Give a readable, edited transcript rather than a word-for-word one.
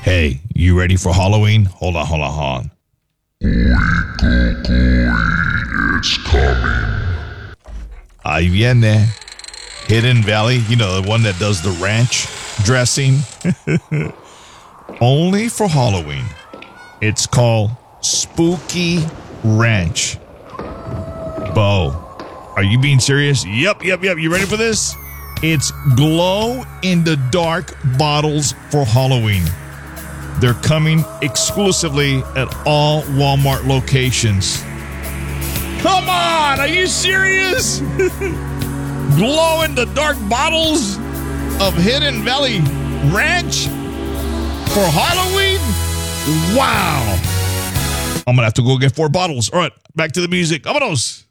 Hey, you ready for Halloween? Hold on. It's coming. Ahí viene. Hidden Valley, you know, the one that does the ranch dressing. Only for Halloween. It's called Spooky Ranch. Bo, are you being serious? Yep. You ready for this? It's glow-in-the-dark bottles for Halloween. They're coming exclusively at all Walmart locations. Come on, are you serious? Glow-in-the-dark bottles of Hidden Valley Ranch for Halloween? Wow. I'm going to have to go get 4 bottles. All right, back to the music. Vámonos.